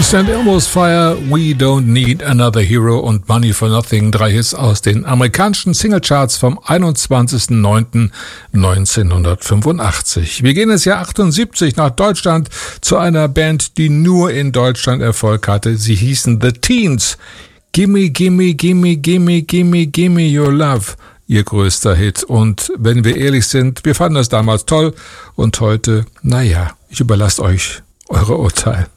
St. Elmo's Fire, We Don't Need Another Hero und Money for Nothing, 3 Hits aus den amerikanischen Singlecharts vom 21.09.1985. Wir gehen ins Jahr 78 nach Deutschland zu einer Band, die nur in Deutschland Erfolg hatte. Sie hießen The Teens. Gimme, gimme, gimme, gimme, gimme, gimme your love. Ihr größter Hit. Und wenn wir ehrlich sind, wir fanden das damals toll und heute, naja, ich überlasse euch eure Urteil.